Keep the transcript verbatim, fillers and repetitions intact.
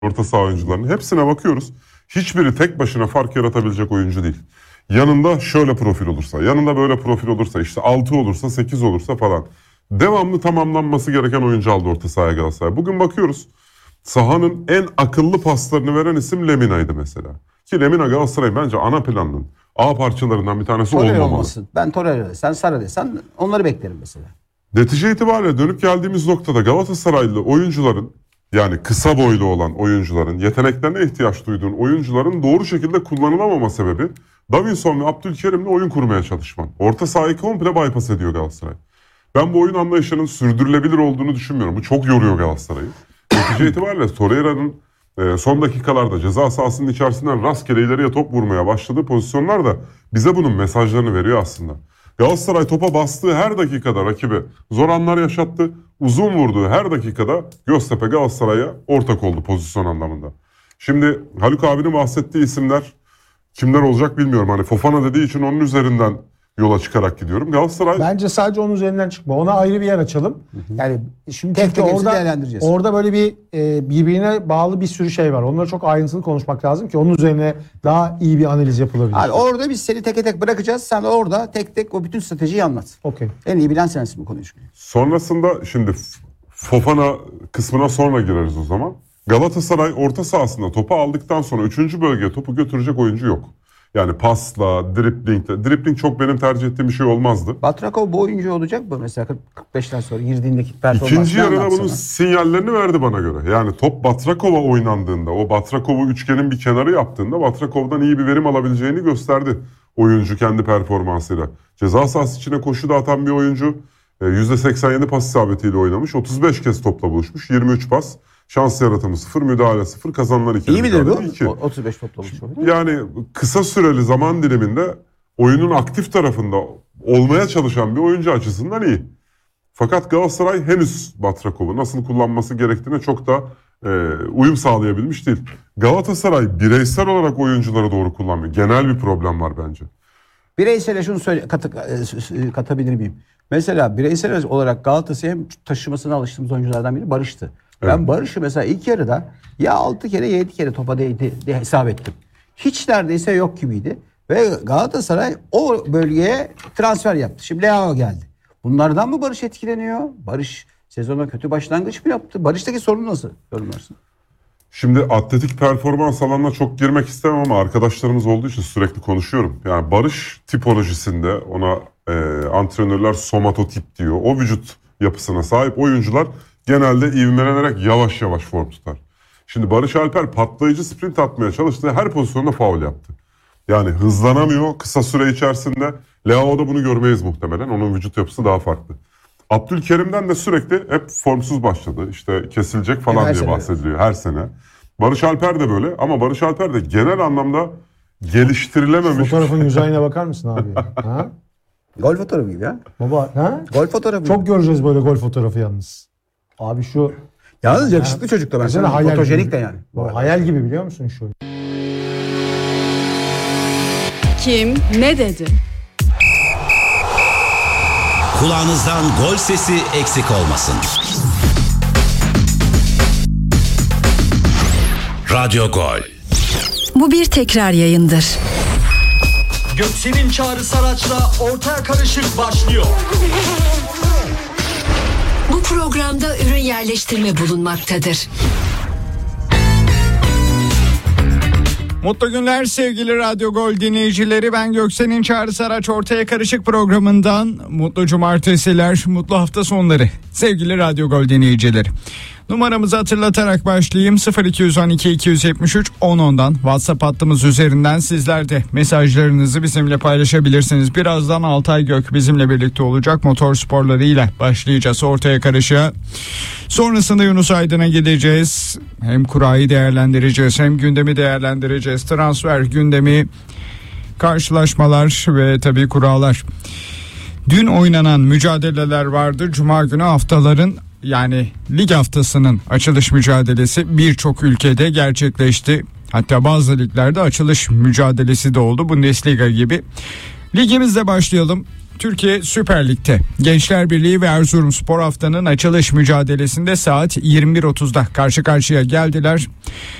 orta saha oyuncularının hepsine bakıyoruz. Hiçbiri tek başına fark yaratabilecek oyuncu değil. Yanında şöyle profil olursa, yanında böyle profil olursa, işte altı olursa, sekiz olursa falan. Devamlı tamamlanması gereken oyuncu aldı orta sahaya Galatasaray. Bugün bakıyoruz, sahanın en akıllı paslarını veren isim Lemina'ydı mesela. Ki Lemina Galatasaray bence ana planının A parçalarından bir tanesi Torreira olmamalı. olmasın. Ben Torreira desen, Sara desen onları beklerim mesela. Netice itibariyle dönüp geldiğimiz noktada Galatasaraylı oyuncuların, yani kısa boylu olan oyuncuların, yeteneklerine ihtiyaç duyduğun oyuncuların doğru şekilde kullanılamama sebebi Davinson ve Abdülkerim'le oyun kurmaya çalışman. Orta sahayı komple bypass ediyor Galatasaray. Ben bu oyun anlayışının sürdürülebilir olduğunu düşünmüyorum. Bu çok yoruyor Galatasaray'ı. Netice itibariyle Torreira'nın e, son dakikalarda ceza sahasının içerisinden rastgele ileriye top vurmaya başladığı pozisyonlar da bize bunun mesajlarını veriyor aslında. Galatasaray topa bastığı her dakikada rakibe zor anlar yaşattı. Uzun vurduğu her dakikada Göztepe Galatasaray'a ortak oldu pozisyon anlamında. Şimdi Haluk abinin bahsettiği isimler kimler olacak bilmiyorum. Hani Fofana dediği için onun üzerinden yola çıkarak gidiyorum. Galatasaray... Bence sadece onun üzerinden çıkma. Ona ayrı bir yer açalım. Hı hı. Yani şimdi tek tek orada, değerlendireceğiz. Orada böyle bir e, birbirine bağlı bir sürü şey var. Onları çok ayrıntılı konuşmak lazım ki onun üzerine daha iyi bir analiz yapılabilir. Abi orada biz seni tek tek bırakacağız. Sen orada tek tek o bütün stratejiyi anlat. Okay. En iyi bilen sensin bu konuyu. Sonrasında şimdi Fofana kısmına sonra gireriz o zaman. Galatasaray orta sahasında topu aldıktan sonra üçüncü bölgeye topu götürecek oyuncu yok. Yani pasla, driplingle. Dripling çok benim tercih ettiğim bir şey olmazdı. Batrakov bu oyuncu olacak mı? Mesela kırk beşten sonra girdiğindeki performans. İkinci yarıda bunun sinyallerini verdi bana göre. Yani top Batrakov'a oynandığında, o Batrakov'u üçgenin bir kenarı yaptığında Batrakov'dan iyi bir verim alabileceğini gösterdi oyuncu kendi performansıyla. Ceza sahası içine koşu da atan bir oyuncu. yüzde seksen yedi pas isabetiyle oynamış. otuz beş kez topla buluşmuş. yirmi üç pas. Şans yaratımı sıfır, müdahale sıfır, kazanılan iki. İyi midir bu? otuz beş topla buluşmuş. Yani kısa süreli zaman diliminde oyunun aktif tarafında olmaya çalışan bir oyuncu açısından iyi. Fakat Galatasaray henüz Batrakov'u nasıl kullanması gerektiğine çok da e, uyum sağlayabilmiş değil. Galatasaray bireysel olarak oyuncuları doğru kullanmıyor. Genel bir problem var bence. Bireysel şunu söyle, kat, katabilir miyim? Mesela bireysel olarak Galatasaray'ın taşımasına alıştığımız oyunculardan biri Barış'tı. Evet. Ben Barış'ı mesela ilk yarıda ya altı kere ya yedi kere topa değdi diye hesap ettim. Hiç neredeyse yok gibiydi. Ve Galatasaray o bölgeye transfer yaptı. Şimdi Leao geldi. Bunlardan mı Barış etkileniyor? Barış sezona kötü başlangıç mı yaptı? Barış'taki sorun nasıl yorumlarsın? Şimdi atletik performans alanına çok girmek istemem ama arkadaşlarımız olduğu için sürekli konuşuyorum. Yani Barış tipolojisinde ona e, antrenörler somatotip diyor. O vücut yapısına sahip oyuncular genelde ivmelenerek yavaş yavaş form tutar. Şimdi Barış Alper patlayıcı sprint atmaya çalıştığı her pozisyonda faul yaptı. Yani hızlanamıyor kısa süre içerisinde. Leao'da bunu görmeyiz muhtemelen. Onun vücut yapısı daha farklı. Abdülkerim'den de sürekli hep formsuz başladı. İşte kesilecek falan her diye bahsediliyor her sene. Barış Alper de böyle ama Barış Alper de genel anlamda geliştirilememiş. Fotoğrafın güzelliğine bakar mısın abi? Ha? Gol fotoğrafı gibi ya. Baba, ha? Gol fotoğrafı. Çok göreceğiz böyle gol fotoğrafı yalnız. Abi şu... Yalnız yakışıklı çocuk da ben sana fotojenik de yani. Bu hayal gibi biliyor musun şu? Kim ne dedi? Kulağınızdan gol sesi eksik olmasın. Radyo Gol. Bu bir tekrar yayındır. Göksel'in Çağrı Saraç'la Ortaya Karışık başlıyor. Bu programda ürün yerleştirme bulunmaktadır. Mutlu günler sevgili Radyo Gol dinleyicileri. Ben Göksel'in Çağrı Saraç Ortaya Karışık programından mutlu cumartesiler, mutlu hafta sonları sevgili Radyo Gol dinleyicileri. Numaramızı hatırlatarak başlayayım. sıfır iki on iki iki yetmiş üç on ondan WhatsApp hattımız üzerinden sizler de mesajlarınızı bizimle paylaşabilirsiniz. Birazdan Altay Gök bizimle birlikte olacak. Motor sporlarıyla başlayacağız Ortaya Karışık'a. Sonrasında Yunus Aydın'a gideceğiz. Hem kurayı değerlendireceğiz hem gündemi değerlendireceğiz. Transfer gündemi, karşılaşmalar ve tabii kurallar. Dün oynanan mücadeleler vardı. Cuma günü haftaların yani lig haftasının açılış mücadelesi birçok ülkede gerçekleşti. Hatta bazı liglerde açılış mücadelesi de oldu. Bundesliga gibi. Ligimizle başlayalım. Türkiye Süper Lig'de Gençler Birliği ve Erzurumspor haftanın açılış mücadelesinde saat yirmi bir otuzda karşı karşıya geldiler.